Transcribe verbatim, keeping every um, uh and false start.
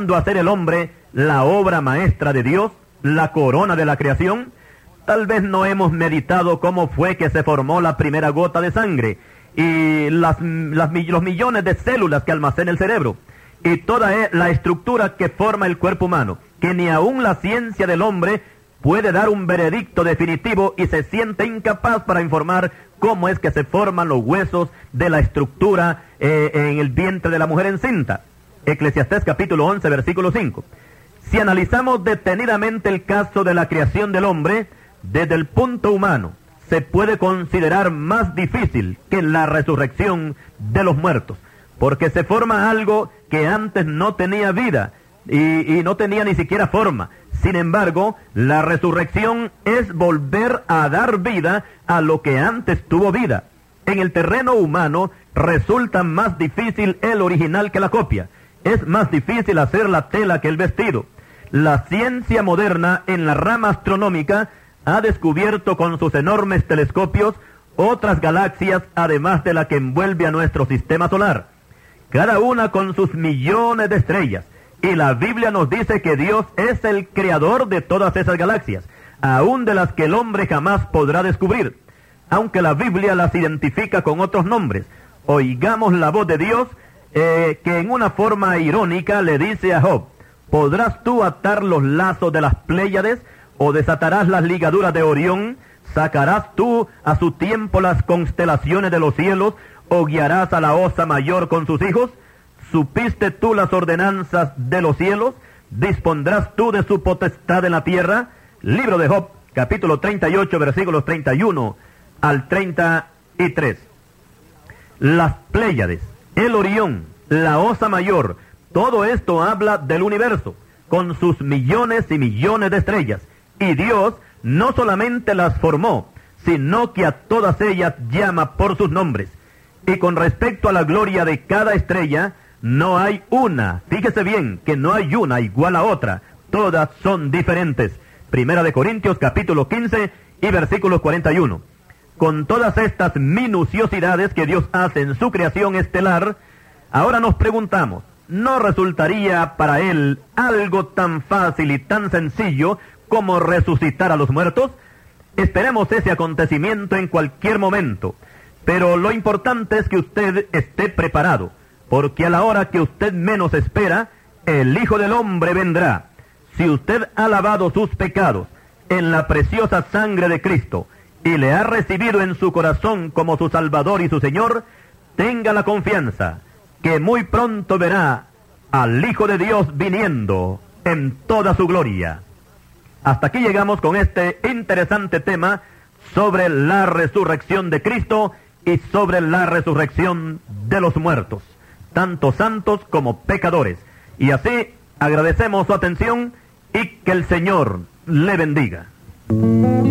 llegando a ser el hombre la obra maestra de Dios, la corona de la creación. Tal vez no hemos meditado cómo fue que se formó la primera gota de sangre y las, las, los millones de células que almacena el cerebro y toda la estructura que forma el cuerpo humano, que ni aún la ciencia del hombre puede dar un veredicto definitivo y se siente incapaz para informar cómo es que se forman los huesos de la estructura eh, en el vientre de la mujer encinta. Eclesiastés capítulo once, versículo cinco. Si analizamos detenidamente el caso de la creación del hombre, desde el punto humano, se puede considerar más difícil que la resurrección de los muertos, porque se forma algo que antes no tenía vida y, y no tenía ni siquiera forma. Sin embargo, la resurrección es volver a dar vida a lo que antes tuvo vida. En el terreno humano resulta más difícil el original que la copia. Es más difícil hacer la tela que el vestido. La ciencia moderna en la rama astronómica ha descubierto con sus enormes telescopios otras galaxias además de la que envuelve a nuestro sistema solar, cada una con sus millones de estrellas. Y la Biblia nos dice que Dios es el creador de todas esas galaxias, aún de las que el hombre jamás podrá descubrir, aunque la Biblia las identifica con otros nombres. Oigamos la voz de Dios, eh, que en una forma irónica le dice a Job: ¿podrás tú atar los lazos de las Pléyades, o desatarás las ligaduras de Orión? ¿Sacarás tú a su tiempo las constelaciones de los cielos, o guiarás a la Osa Mayor con sus hijos? ¿Supiste tú las ordenanzas de los cielos? ¿Dispondrás tú de su potestad en la tierra? Libro de Job, capítulo treinta y ocho, versículos treinta y uno al treinta y tres. Las Pléyades, el Orión, la Osa Mayor, todo esto habla del universo, con sus millones y millones de estrellas. Y Dios no solamente las formó, sino que a todas ellas llama por sus nombres. Y con respecto a la gloria de cada estrella, no hay una, fíjese bien, que no hay una igual a otra, todas son diferentes. Primera de Corintios capítulo quince y versículo cuarenta y uno. Con todas estas minuciosidades que Dios hace en su creación estelar, ahora nos preguntamos, ¿no resultaría para Él algo tan fácil y tan sencillo como resucitar a los muertos? Esperemos ese acontecimiento en cualquier momento, pero lo importante es que usted esté preparado, porque a la hora que usted menos espera, el Hijo del Hombre vendrá. Si usted ha lavado sus pecados en la preciosa sangre de Cristo y le ha recibido en su corazón como su Salvador y su Señor, tenga la confianza que muy pronto verá al Hijo de Dios viniendo en toda su gloria. Hasta aquí llegamos con este interesante tema sobre la resurrección de Cristo y sobre la resurrección de los muertos, tanto santos como pecadores. Y así agradecemos su atención y que el Señor le bendiga.